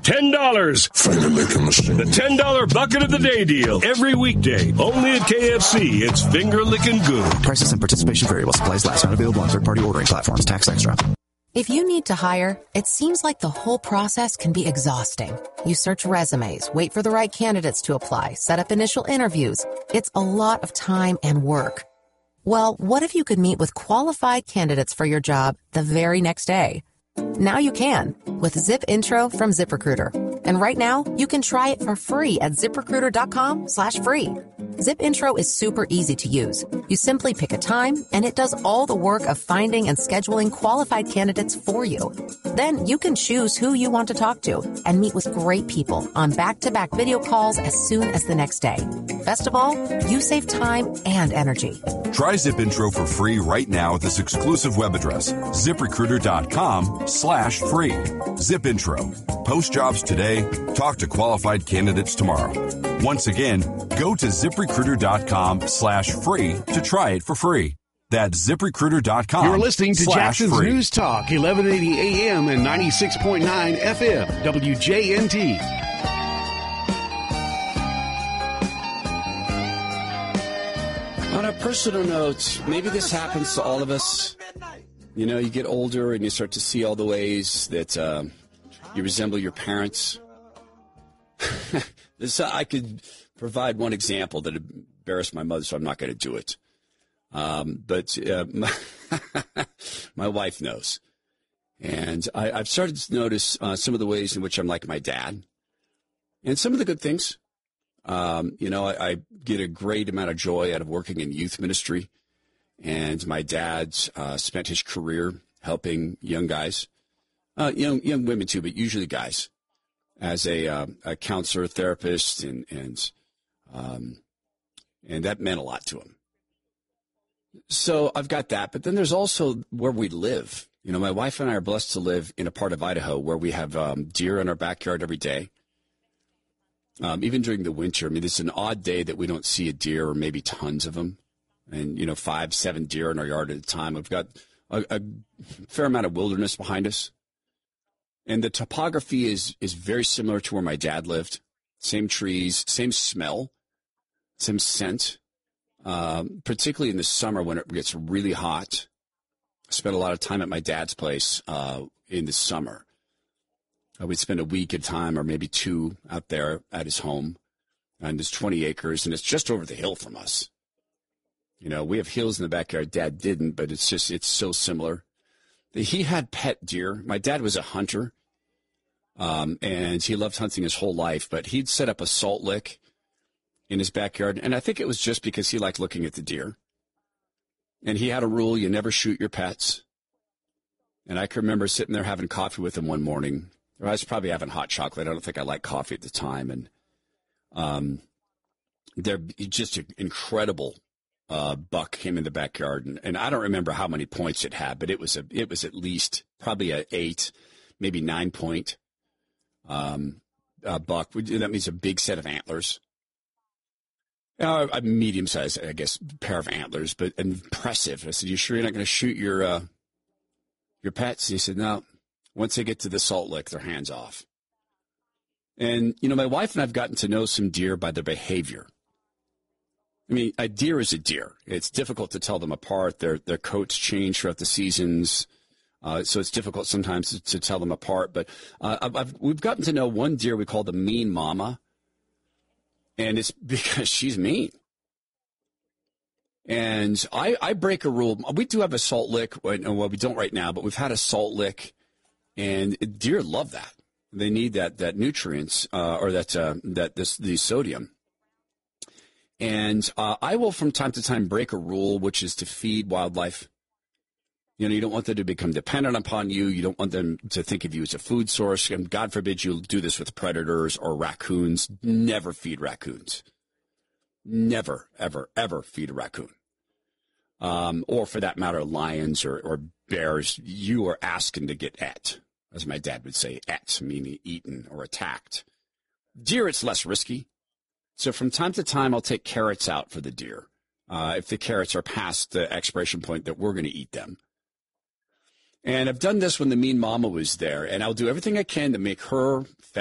$10. The $10 bucket of the day deal. Every weekday. Only at KFC. It's finger licking good. Prices and participation variable. Supplies last. Not available on third-party ordering platforms. Tax extra. If you need to hire, it seems like the whole process can be exhausting. You search resumes, wait for the right candidates to apply, set up initial interviews. It's a lot of time and work. Well, what if you could meet with qualified candidates for your job the very next day? Now you can with Zip Intro from ZipRecruiter. And right now, you can try it for free at ZipRecruiter.com/free. Zip Intro is super easy to use. You simply pick a time, and it does all the work of finding and scheduling qualified candidates for you. Then you can choose who you want to talk to and meet with great people on back-to-back video calls as soon as the next day. Best of all, you save time and energy. Try Zip Intro for free right now at this exclusive web address, ZipRecruiter.com/free. Zip Intro. Post jobs today. Talk to qualified candidates tomorrow. Once again, go to ZipRecruiter.com/free to try it for free. That's ZipRecruiter.com. You're listening to Jackson's /free. News Talk, 1180 AM and 96.9 FM, WJNT. On a personal note, maybe this happens to all of us. You know, you get older and you start to see all the ways that you resemble your parents. I could provide one example that embarrassed my mother, so I'm not going to do it. But my wife knows. And I've started to notice some of the ways in which I'm like my dad. And some of the good things. I get a great amount of joy out of working in youth ministry. And my dad spent his career helping young guys, young women too, but usually guys, as a counselor, therapist, and that meant a lot to him. So I've got that, but then there's also where we live. You know, my wife and I are blessed to live in a part of Idaho where we have deer in our backyard every day. Even during the winter, I mean, it's an odd day that we don't see a deer or maybe tons of them. And, 5, 7 deer in our yard at a time. We've got a fair amount of wilderness behind us. And the topography is very similar to where my dad lived. Same trees, same smell, same scent, particularly in the summer when it gets really hot. I spent a lot of time at my dad's place in the summer. We'd spend a week at a time or maybe 2 out there at his home. And there's 20 acres, and it's just over the hill from us. We have hills in the backyard. Dad didn't, but it's so similar. He had pet deer. My dad was a hunter, and he loved hunting his whole life, but he'd set up a salt lick in his backyard, and I think it was just because he liked looking at the deer. And he had a rule, you never shoot your pets. And I can remember sitting there having coffee with him one morning. Or I was probably having hot chocolate. I don't think I liked coffee at the time. And they're just an incredible buck came in the backyard, and I don't remember how many points it had, but it was at least probably a 8, maybe 9 point buck. That means a big set of antlers, a medium sized, I guess, pair of antlers, but impressive. I said, "You sure you're not going to shoot your pets?" And he said, "No. Once they get to the salt lick, they're hands off." And my wife and I've gotten to know some deer by their behavior. I mean, a deer is a deer. It's difficult to tell them apart. Their coats change throughout the seasons, so it's difficult sometimes to tell them apart. But we've gotten to know one deer we call the mean mama, and it's because she's mean. And I break a rule. We do have a salt lick. Well, we don't right now, but we've had a salt lick, and deer love that. They need that nutrients or the sodium. And I will, from time to time, break a rule, which is to feed wildlife. You don't want them to become dependent upon you. You don't want them to think of you as a food source. And God forbid you do this with predators or raccoons. Never feed raccoons. Never, ever, ever feed a raccoon. Or for that matter, lions or bears. You are asking to get et, as my dad would say, et, meaning eaten or attacked. Deer, it's less risky. So from time to time, I'll take carrots out for the deer if the carrots are past the expiration point that we're going to eat them. And I've done this when the mean mama was there, and I'll do everything I can to make her